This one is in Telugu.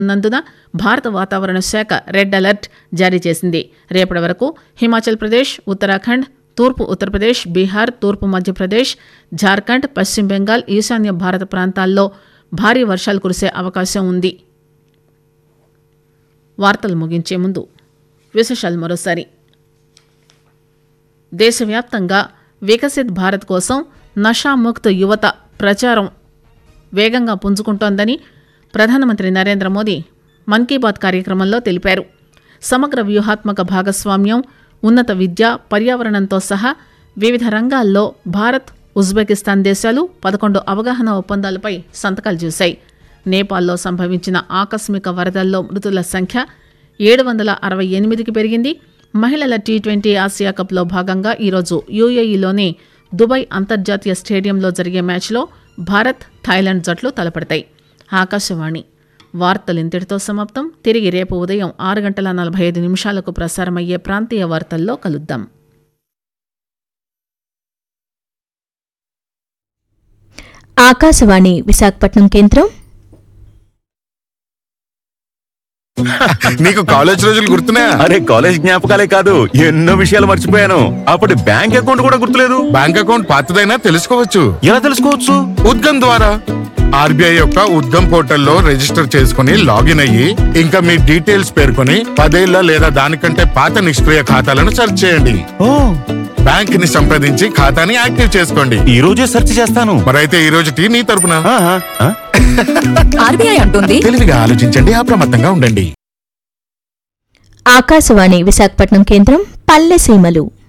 నందున భారత వాతావరణ శాఖ రెడ్ అలర్ట్ జారీ చేసింది. రేపటి వరకు హిమాచల్ ప్రదేశ్, ఉత్తరాఖండ్, తూర్పు ఉత్తరప్రదేశ్, బీహార్, తూర్పు మధ్యప్రదేశ్, జార్ఖండ్, పశ్చిమ బెంగాల్, ఈశాన్య భారత ప్రాంతాల్లో భారీ వర్షాలు కురిసే అవకాశం ఉంది. వార్తలు ముగించే ముందు విశేషాలు మరోసారి. దేశవ్యాప్తంగా వికసిత్ భారత్ కోసం నషాముక్త్ యువత ప్రచారం వేగంగా పుంజుకుంటోందని ప్రధానమంత్రి నరేంద్ర మోదీ మన్ కీ బాత్ కార్యక్రమంలో తెలిపారు. సమగ్ర వ్యూహాత్మక భాగస్వామ్యం, ఉన్నత విద్య, పర్యావరణంతో సహా వివిధ రంగాల్లో భారత్, ఉజ్బెకిస్తాన్ దేశాలు 11 అవగాహన ఒప్పందాలపై సంతకాలు చేశాయి. నేపాల్లో సంభవించిన ఆకస్మిక వరదల్లో మృతుల సంఖ్య 768కి పెరిగింది. మహిళల టీ20 ఆసియా కప్లో భాగంగా ఈరోజు యూఏఈలోని దుబాయ్ అంతర్జాతీయ స్టేడియంలో జరిగే మ్యాచ్లో భారత్, థాయిలాండ్ జట్లు తలపడతాయి. ఆకాశవాణి వార్తలు ఇంతటితో సమాప్తం. తిరిగి రేపు ఉదయం 6:45 ప్రసారమయ్యే ప్రాంతీయ వార్తల్లో కలుద్దాం. ఆకాశవాణి విశాఖపట్నం కేంద్రం. నీకు కాలేజ్ రోజులు గుర్తున్నాయా? అరే, కాలేజ్ జ్ఞాపకాలే కాదు, ఎన్నో విషయాలు మర్చిపోయాను. అప్పటి బ్యాంక్ అకౌంట్ కూడా గుర్తులేదు. బ్యాంక్ అకౌంట్ పాతదైనా తెలుసుకోవచ్చు. ఎలా తెలుసుకోవచ్చు? ఉద్గమ్ ద్వారా. ఆర్బీఐ యొక్క ఉద్గమ్ పోర్టల్లో రిజిస్టర్ చేసుకుని లాగిన్ అయ్యి ఇంకా మీ డీటెయిల్స్ పేర్కొని 10 ఏళ్ల లేదా దానికంటే పాత నిష్క్రియ ఖాతాలను సెర్చ్ చేయండి. బ్యాంక్ ని సంప్రదించి ఖాతాని యాక్టివ్ చేసుకోండి. ఈ రోజే సెర్చ్ చేస్తాను. మరైతే ఈ రోజు నీ తరపున ఆర్బీఐ అంటుంది, తెలివిగా ఆలోచించండి, అప్రమత్తంగా ఉండండి. ఆకాశవాణి విశాఖపట్నం కేంద్రం. పల్లె సీమలు.